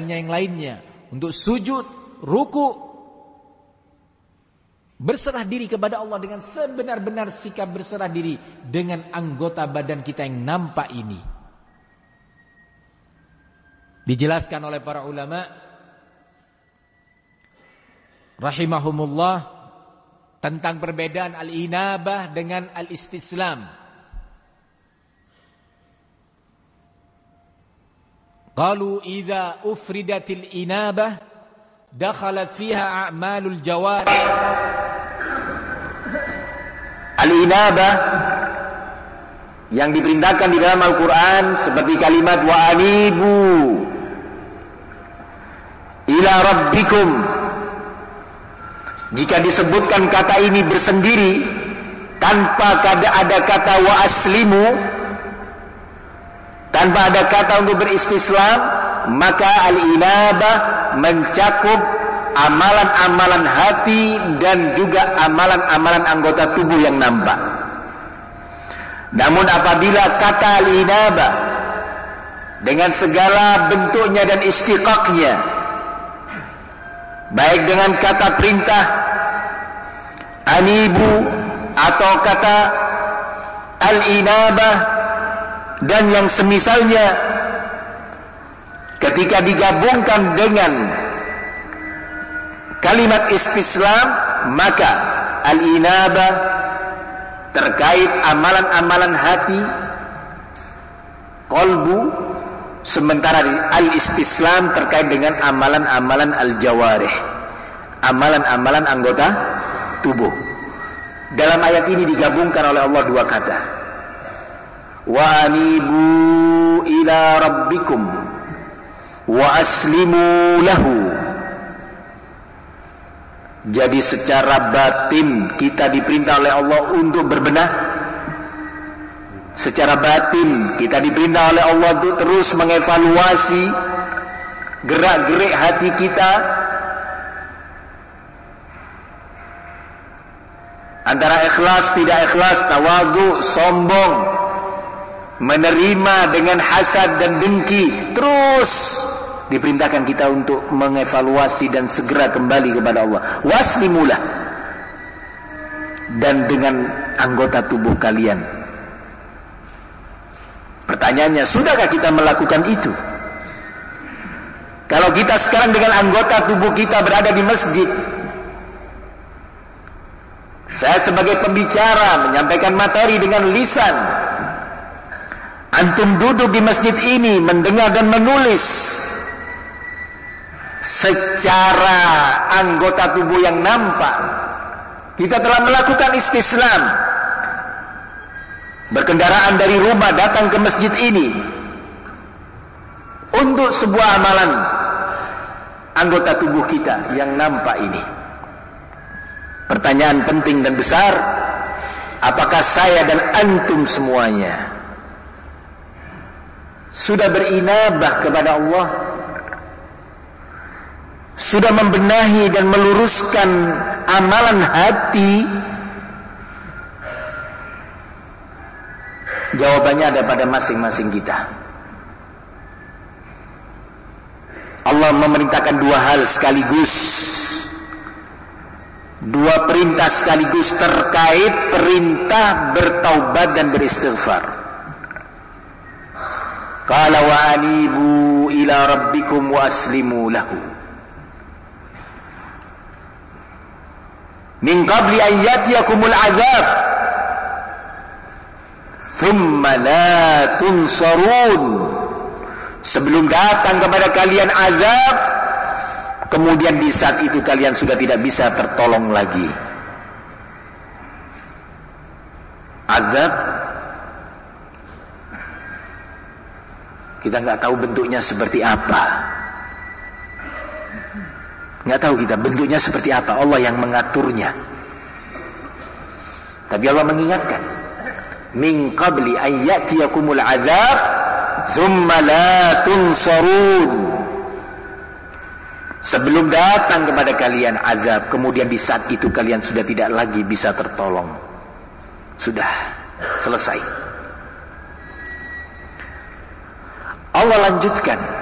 yang lainnya, untuk sujud, ruku, berserah diri kepada Allah dengan sebenar-benar sikap berserah diri dengan anggota badan kita yang nampak ini. Dijelaskan oleh para ulama rahimahumullah tentang perbedaan al-inabah dengan al-istislam. Qalu idza ufridatil inabah dakhalat fiha a'malul jawarih. Al-inabah yang diperintahkan di dalam Al-Quran seperti kalimat wa anibu ila rabbikum. Jika disebutkan kata ini bersendiri tanpa ada kata wa aslimu, tanpa ada kata untuk beristislam, maka al-inabah mencakup amalan-amalan hati dan juga amalan-amalan anggota tubuh yang nampak. Namun apabila kata al-inabah dengan segala bentuknya dan istiqaqnya, baik dengan kata perintah anibu atau kata al-inabah dan yang semisalnya, ketika digabungkan dengan kalimat istislam, maka al-inabah terkait amalan-amalan hati, qalbu, sementara al-istislam terkait dengan amalan-amalan al-jawarih, amalan-amalan anggota tubuh. Dalam ayat ini digabungkan oleh Allah dua kata, wa anibu ila rabbikum wa aslimu lahu. Jadi secara batin kita diperintah oleh Allah untuk berbenah. Secara batin kita diperintah oleh Allah untuk terus mengevaluasi gerak-gerik hati kita, antara ikhlas tidak ikhlas, tawadhu, sombong, menerima dengan hasad dan dengki. Terus diperintahkan kita untuk mengevaluasi dan segera kembali kepada Allah. Waslimulah. Dan dengan anggota tubuh kalian. Pertanyaannya, sudahkah kita melakukan itu? Kalau kita sekarang dengan anggota tubuh kita berada di masjid, saya sebagai pembicara menyampaikan materi dengan lisan, antum duduk di masjid ini mendengar dan menulis, secara anggota tubuh yang nampak kita telah melakukan istislam. Berkendaraan dari rumah datang ke masjid ini untuk sebuah amalan anggota tubuh kita yang nampak ini. Pertanyaan penting dan besar, apakah saya dan antum semuanya sudah berinabah kepada Allah, sudah membenahi dan meluruskan amalan hati? Jawabannya ada pada masing-masing kita. Allah memerintahkan dua hal sekaligus, dua perintah sekaligus terkait perintah bertaubat dan beristighfar. Qala wa anibu ila rabbikum wa aslimu lahu min qabli an yatiyakumul azab thumma la tunsarun. Sebelum datang kepada kalian azab, kemudian di saat itu kalian sudah tidak bisa tertolong lagi. Azab kita nggak tahu bentuknya seperti apa. Nggak tahu kita bentuknya seperti apa. Allah yang mengaturnya. Tapi Allah mengingatkan, min qabli an ya'tiyakumul azab thumma la tunsarun. Sebelum datang kepada kalian azab, kemudian di saat itu kalian sudah tidak lagi bisa tertolong. Sudah selesai. Allah lanjutkan,